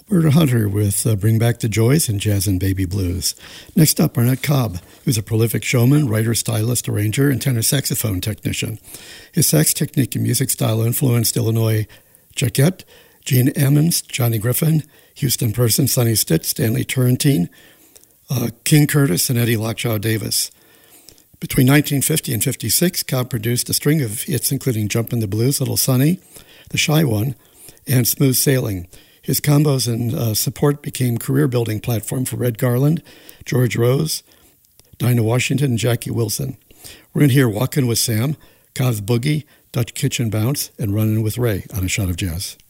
Murder Hunter with Bring Back the Joys and Jazz and Baby Blues. Next up, Arnett Cobb, who's a prolific showman, writer, stylist, arranger, and tenor saxophone technician. His sax technique and music style influenced Illinois Jacquet, Gene Ammons, Johnny Griffin, Houston Person, Sonny Stitt, Stanley Turrentine, King Curtis, and Eddie Lockjaw Davis. Between 1950 and 56, Cobb produced a string of hits including Jumpin' the Blues, Little Sonny, The Shy One, and Smooth Sailing. His combos and support became career-building platform for Red Garland, George Rose, Dinah Washington, and Jackie Wilson. We're in here Walkin' with Sam, Cobb's Boogie, Dutch Kitchen Bounce, and Runnin' with Ray on A Shot of Jazz.